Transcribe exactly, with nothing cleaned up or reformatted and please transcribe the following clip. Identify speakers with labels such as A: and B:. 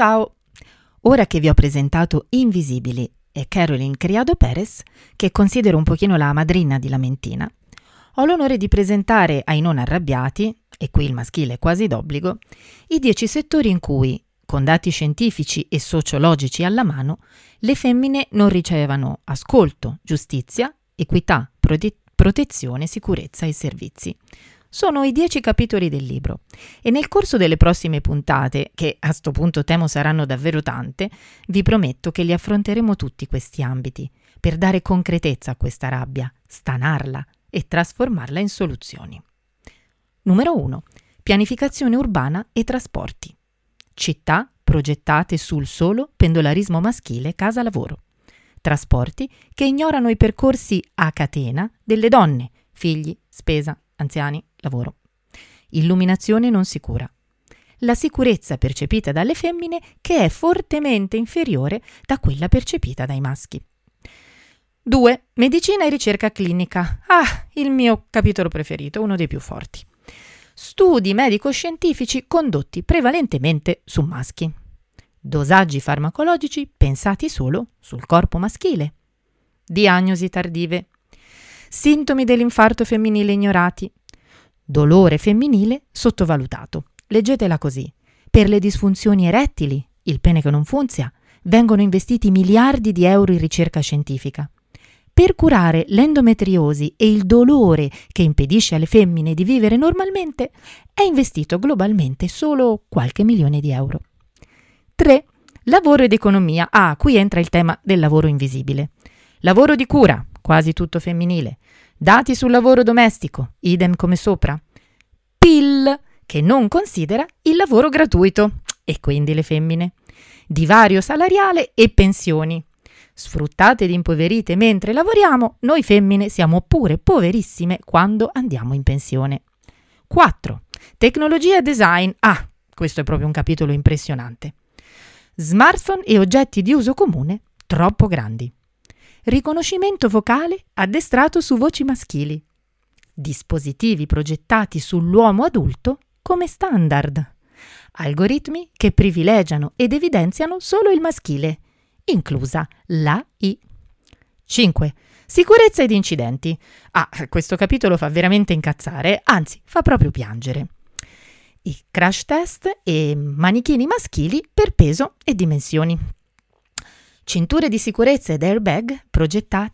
A: Ciao! Ora che vi ho presentato Invisibili e Caroline Criado Perez, che considero un pochino la madrina di Lamentina, ho l'onore di presentare ai non arrabbiati, e qui il maschile è quasi d'obbligo, i dieci settori in cui, con dati scientifici e sociologici alla mano, le femmine non ricevano ascolto, giustizia, equità, prote- protezione, sicurezza e servizi. Sono i dieci capitoli del libro e nel corso delle prossime puntate, che a sto punto temo saranno davvero tante, vi prometto che li affronteremo tutti questi ambiti per dare concretezza a questa rabbia, stanarla e trasformarla in soluzioni. Numero uno. Pianificazione urbana e trasporti. Città progettate sul solo pendolarismo maschile casa-lavoro. Trasporti che ignorano i percorsi a catena delle donne, figli, spesa, anziani, lavoro. Illuminazione non sicura. La sicurezza percepita dalle femmine che è fortemente inferiore da quella percepita dai maschi. due. Medicina e ricerca clinica. Ah, il mio capitolo preferito, uno dei più forti. Studi medico-scientifici condotti prevalentemente su maschi. Dosaggi farmacologici pensati solo sul corpo maschile. Diagnosi tardive. Sintomi dell'infarto femminile ignorati. Dolore femminile sottovalutato. Leggetela così. Per le disfunzioni erettili, il pene che non funziona, vengono investiti miliardi di euro in ricerca scientifica. Per curare l'endometriosi e il dolore che impedisce alle femmine di vivere normalmente, è investito globalmente solo qualche milione di euro. tre. Lavoro ed economia. Ah, qui entra il tema del lavoro invisibile. Lavoro di cura, quasi tutto femminile. Dati sul lavoro domestico, idem come sopra. P I L, che non considera il lavoro gratuito, e quindi le femmine. Divario salariale e pensioni. Sfruttate ed impoverite mentre lavoriamo, noi femmine siamo pure poverissime quando andiamo in pensione. quattro. Tecnologia e design. Ah, questo è proprio un capitolo impressionante. Smartphone e oggetti di uso comune troppo grandi. Riconoscimento vocale addestrato su voci maschili. Dispositivi progettati sull'uomo adulto come standard. Algoritmi che privilegiano ed evidenziano solo il maschile, inclusa l'A I. cinque. Sicurezza ed incidenti. Ah, questo capitolo fa veramente incazzare, anzi fa proprio piangere. I crash test e manichini maschili per peso e dimensioni. Cinture di sicurezza ed airbag progettati